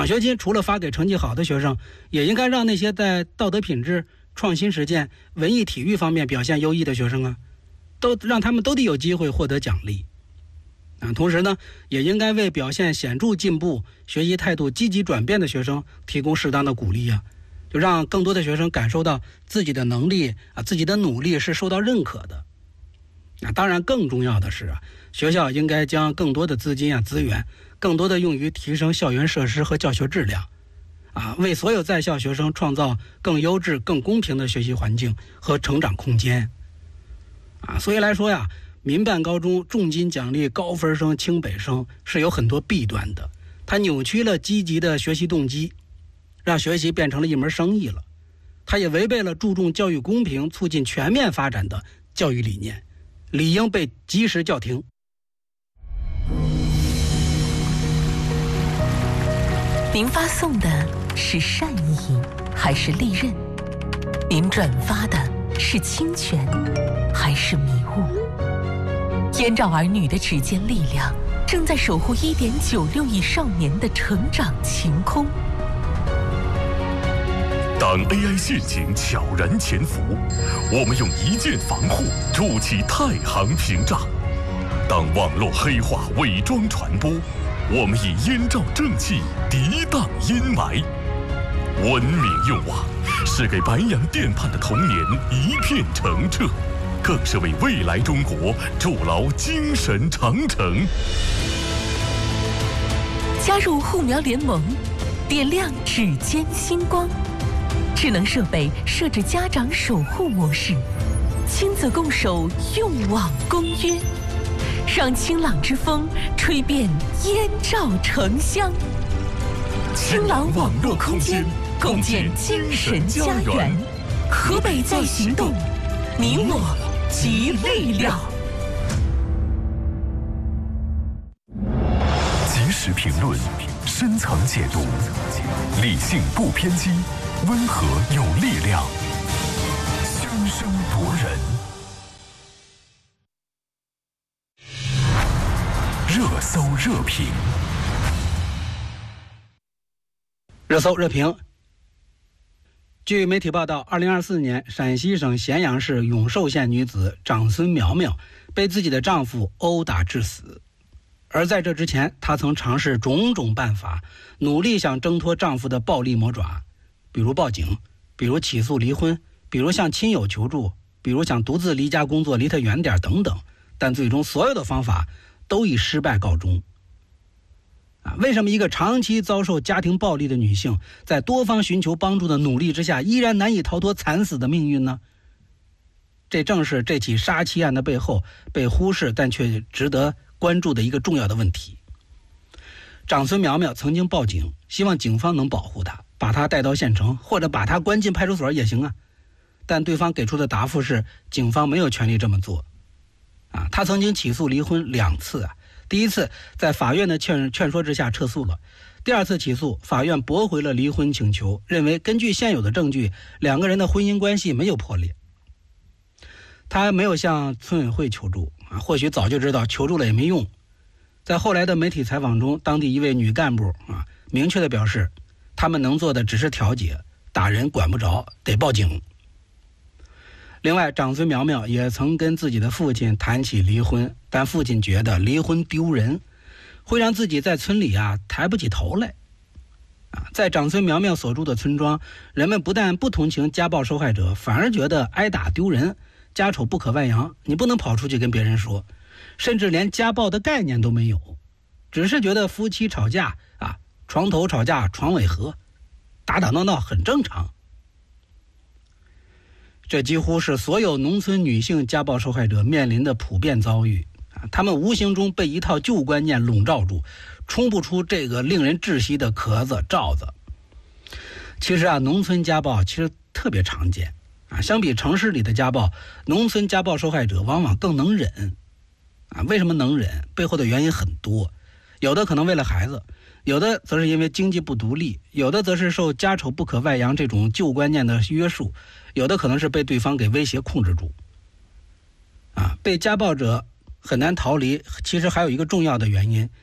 奖学金除了发给成绩好的学生，也应该让那些在道德品质、创新实践、文艺体育方面表现优异的学生啊，都让他们都得有机会获得奖励。同时呢，也应该为表现显著进步、学习态度积极转变的学生提供适当的鼓励啊，就让更多的学生感受到自己的能力自己的努力是受到认可的。当然更重要的是学校应该将更多的资金资源更多的用于提升校园设施和教学质量为所有在校学生创造更优质、更公平的学习环境和成长空间所以来说民办高中重金奖励高分生、清北生是有很多弊端的，它扭曲了积极的学习动机，让学习变成了一门生意了。它也违背了注重教育公平、促进全面发展的教育理念，理应被及时叫停。 您发送的是善意还是利刃？您转发的是侵权还是迷雾？燕赵儿女的指尖力量正在守护1.96亿少年的成长晴空。 当 AI 陷阱悄然潜伏，我们用一键防护筑起太行屏障；当网络黑化伪装传播，我们以燕赵正气涤荡阴霾。文明用网是给白洋淀畔的童年一片澄澈，更是为未来中国筑牢精神长城。 加入护苗联盟，点亮指尖星光。智能设备设置家长守护模式，亲子共守用网公约，让清朗之风吹遍燕赵城乡。清朗网络空间，共建精神家园。河北在行动，你我集力量。 及时评论，深层解读，理性不偏激，温和有力量，声声夺人。热搜热评， 热搜热评。据媒体报道，2024年陕西省咸阳市永寿县女子长孙苗苗被自己的丈夫殴打致死。而在这之前，她曾尝试种种办法，努力想挣脱丈夫的暴力魔爪，比如报警，比如起诉离婚，比如向亲友求助，比如想独自离家工作，离他远点等等，但最终所有的方法都以失败告终。为什么一个长期遭受家庭暴力的女性，在多方寻求帮助的努力之下，依然难以逃脱惨死的命运呢？这正是这起杀妻案的背后被忽视但却值得关注的一个重要的问题。长孙苗苗曾经报警，希望警方能保护她，把她带到县城，或者把她关进派出所也行啊。但对方给出的答复是，警方没有权利这么做。她曾经起诉离婚2次第一次在法院的劝说之下撤诉了，第二次起诉，法院驳回了离婚请求，认为根据现有的证据，两个人的婚姻关系没有破裂。他没有向村委会求助或许早就知道求助了也没用。在后来的媒体采访中，当地一位女干部明确地表示，他们能做的只是调解，打人管不着，得报警。另外，长孙苗苗也曾跟自己的父亲谈起离婚，但父亲觉得离婚丢人，会让自己在村里抬不起头来。在长孙苗苗所住的村庄，人们不但不同情家暴受害者，反而觉得挨打丢人，家丑不可外扬，你不能跑出去跟别人说，甚至连家暴的概念都没有，只是觉得夫妻吵架床头吵架床尾和，打打闹闹很正常。这几乎是所有农村女性家暴受害者面临的普遍遭遇，她们无形中被一套旧观念笼罩住，冲不出这个令人窒息的壳子罩子。其实农村家暴其实特别常见相比城市里的家暴，农村家暴受害者往往更能忍为什么能忍？背后的原因很多，有的可能为了孩子，有的则是因为经济不独立，有的则是受家丑不可外扬这种旧观念的约束，有的可能是被对方给威胁控制住被家暴者很难逃离。其实还有一个重要的原因，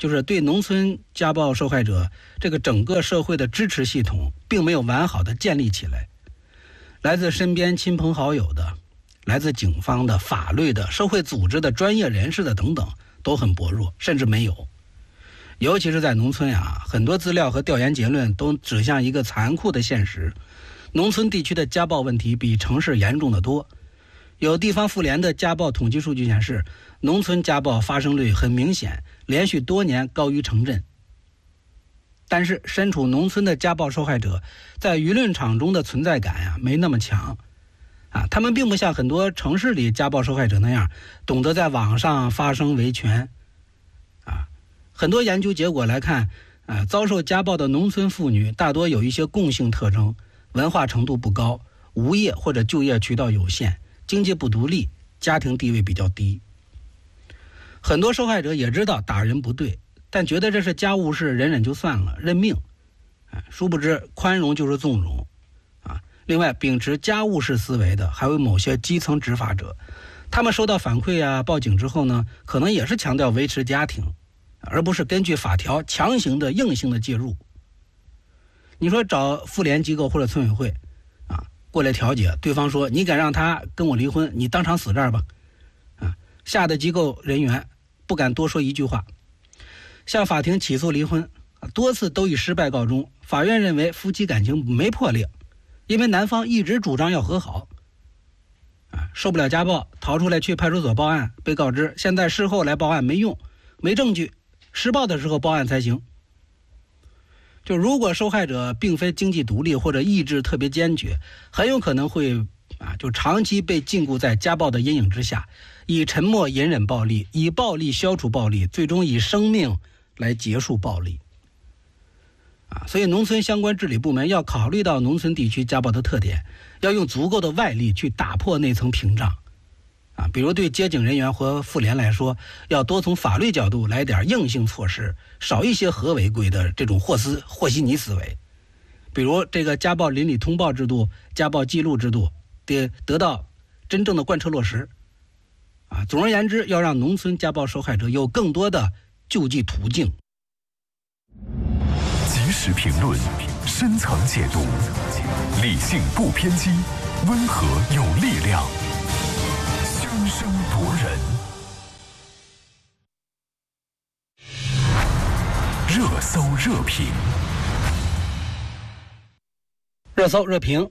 就是对农村家暴受害者这个整个社会的支持系统并没有完好的建立起来，来自身边亲朋好友的，来自警方的、法律的、社会组织的、专业人士的等等都很薄弱，甚至没有。尤其是在农村很多资料和调研结论都指向一个残酷的现实：农村地区的家暴问题比城市严重得多。有地方妇联的家暴统计数据显示，农村家暴发生率很明显，连续多年高于城镇。但是身处农村的家暴受害者在舆论场中的存在感没那么强他们并不像很多城市里家暴受害者那样懂得在网上发声维权很多研究结果来看遭受家暴的农村妇女大多有一些共性特征：文化程度不高，无业或者就业渠道有限，经济不独立，家庭地位比较低。很多受害者也知道打人不对，但觉得这是家务事，忍忍就算了，认命殊不知宽容就是纵容另外，秉持家务事思维的还有某些基层执法者，他们收到反馈报警之后呢，可能也是强调维持家庭，而不是根据法条强行的硬性的介入。你说找妇联机构或者村委会过来调解，对方说你敢让他跟我离婚，你当场死这儿吧吓得机构人员不敢多说一句话。向法庭起诉离婚多次都以失败告终，法院认为夫妻感情没破裂，因为男方一直主张要和好受不了家暴逃出来去派出所报案，被告知现在事后来报案没用，没证据，施暴的时候报案才行。就如果受害者并非经济独立或者意志特别坚决，很有可能会就长期被禁锢在家暴的阴影之下，以沉默隐忍暴力，以暴力消除暴力，最终以生命来结束暴力所以农村相关治理部门要考虑到农村地区家暴的特点，要用足够的外力去打破那层屏障比如对接警人员和妇联来说，要多从法律角度来点硬性措施，少一些合违规的这种和稀泥思维。比如这个家暴邻里通报制度、家暴记录制度得到真正的贯彻落实总而言之，要让农村家暴受害者有更多的救济途径。 及时评论，深层解读，理性不偏激，温和有力量，声声夺人。热搜热评， 热搜热评。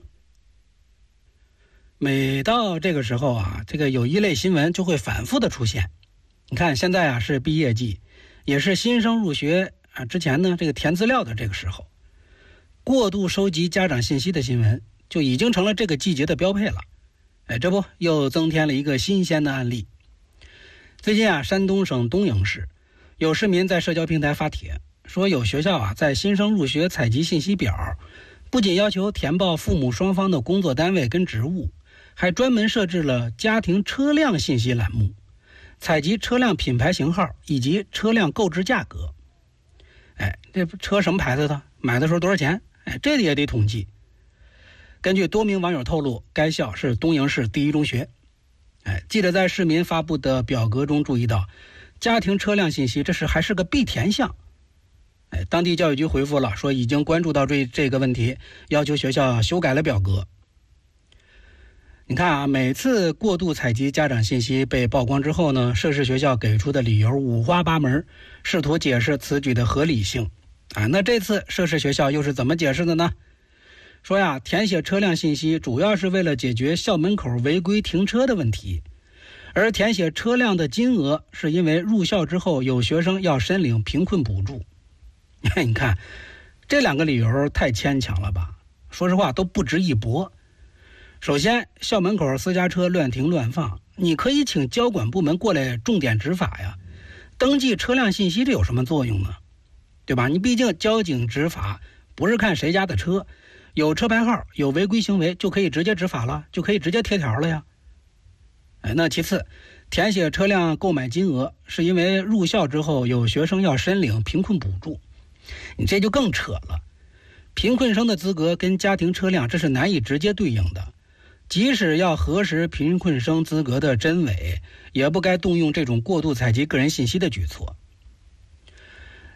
每到这个时候这个有一类新闻就会反复的出现。你看现在是毕业季，也是新生入学之前呢这个填资料的这个时候，过度收集家长信息的新闻就已经成了这个季节的标配了。这不又增添了一个新鲜的案例。最近山东省东营市有市民在社交平台发帖说，有学校在新生入学采集信息表，不仅要求填报父母双方的工作单位跟职务，还专门设置了家庭车辆信息栏目，采集车辆品牌型号以及车辆购置价格。这车什么牌子的，买的时候多少钱，这也得统计。根据多名网友透露，该校是东营市第一中学。记者在市民发布的表格中注意到，家庭车辆信息这还是个必填项。当地教育局回复了，说已经关注到这个问题，要求学校修改了表格。你看每次过度采集家长信息被曝光之后呢，涉事学校给出的理由五花八门，试图解释此举的合理性。那这次涉事学校又是怎么解释的呢？说填写车辆信息主要是为了解决校门口违规停车的问题，而填写车辆的金额是因为入校之后有学生要申领贫困补助。你看这两个理由太牵强了吧，说实话都不值一驳。首先，校门口私家车乱停乱放，你可以请交管部门过来重点执法呀，登记车辆信息这有什么作用呢？对吧？你毕竟交警执法不是看谁家的车，有车牌号有违规行为就可以直接执法了，就可以直接贴条了呀。那其次，填写车辆购买金额是因为入校之后有学生要申领贫困补助，你这就更扯了。贫困生的资格跟家庭车辆这是难以直接对应的，即使要核实贫困生资格的真伪，也不该动用这种过度采集个人信息的举措。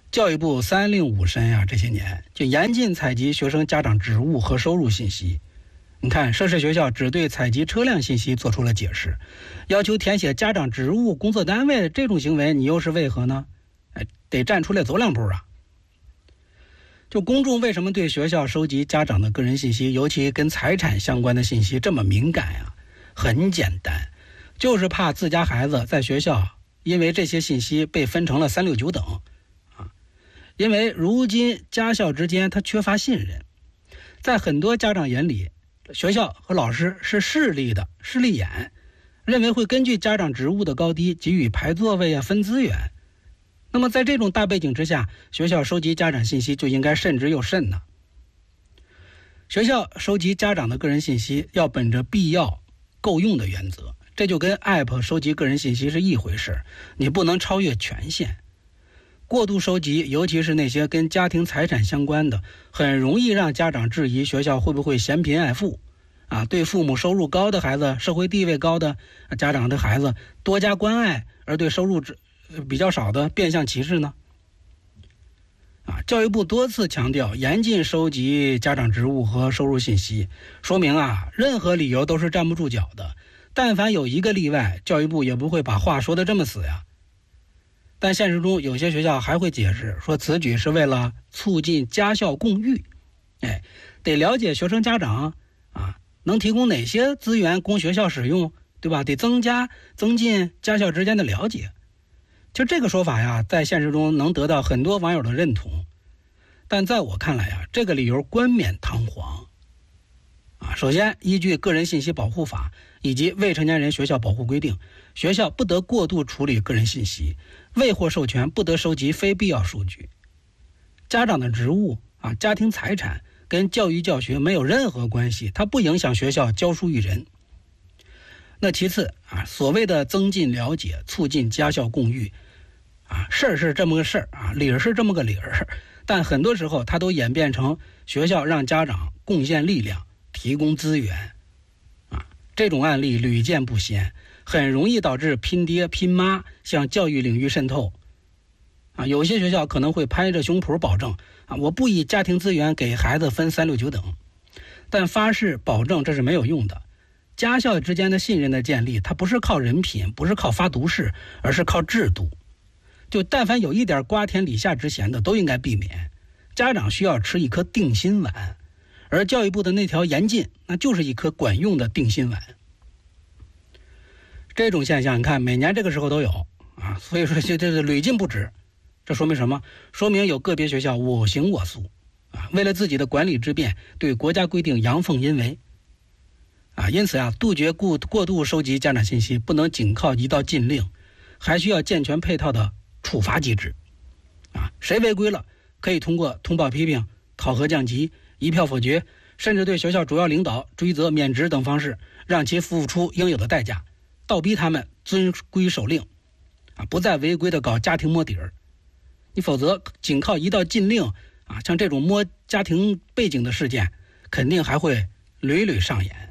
教育部3令5申啊，这些年就严禁采集学生家长职务和收入信息。你看，涉事学校只对采集车辆信息做出了解释，要求填写家长职务、工作单位这种行为，你又是为何呢？得站出来走两步啊！就公众为什么对学校收集家长的个人信息，尤其跟财产相关的信息这么敏感呀？很简单，就是怕自家孩子在学校因为这些信息被分成了3、6、9等啊。因为如今家校之间他缺乏信任，在很多家长眼里，学校和老师是势利眼，认为会根据家长职务的高低给予排座位分资源。那么在这种大背景之下，学校收集家长信息就应该慎之又慎呢。学校收集家长的个人信息要本着必要够用的原则，这就跟 App 收集个人信息是一回事，你不能超越权限。过度收集，尤其是那些跟家庭财产相关的，很容易让家长质疑学校会不会嫌贫爱富啊，对父母收入高的孩子、社会地位高的家长的孩子多加关爱，而对收入比较少的变相歧视呢？教育部多次强调严禁收集家长职务和收入信息，说明任何理由都是站不住脚的。但凡有一个例外，教育部也不会把话说得这么死呀。但现实中有些学校还会解释说此举是为了促进家校共育，得了解学生家长能提供哪些资源供学校使用，对吧？得增进家校之间的了解。就这个说法呀，在现实中能得到很多网友的认同，但在我看来这个理由冠冕堂皇首先，依据个人信息保护法以及未成年人学校保护规定，学校不得过度处理个人信息，未获授权不得收集非必要数据。家长的职务家庭财产跟教育教学没有任何关系，它不影响学校教书育人。那其次所谓的增进了解、促进家校共育事儿是这么个事儿理儿是这么个理儿，但很多时候它都演变成学校让家长贡献力量、提供资源这种案例屡见不鲜，很容易导致拼爹拼妈向教育领域渗透有些学校可能会拍着胸脯保证我不以家庭资源给孩子分3、6、9等，但发誓保证这是没有用的。家校之间的信任的建立，它不是靠人品，不是靠发毒誓，而是靠制度。就但凡有一点瓜田李下之嫌的都应该避免。家长需要吃一颗定心丸，而教育部的那条严禁，那就是一颗管用的定心丸。这种现象你看每年这个时候都有所以说这屡禁不止。这说明什么？说明有个别学校我行我素为了自己的管理之便，对国家规定阳奉阴违因此杜绝过度收集家长信息不能仅靠一道禁令，还需要健全配套的处罚机制谁违规了可以通过通报批评、考核降级、一票否决，甚至对学校主要领导追责免职等方式，让其付出应有的代价，倒逼他们遵规守令不再违规的搞家庭摸底儿。你否则仅靠一道禁令像这种摸家庭背景的事件肯定还会屡屡上演。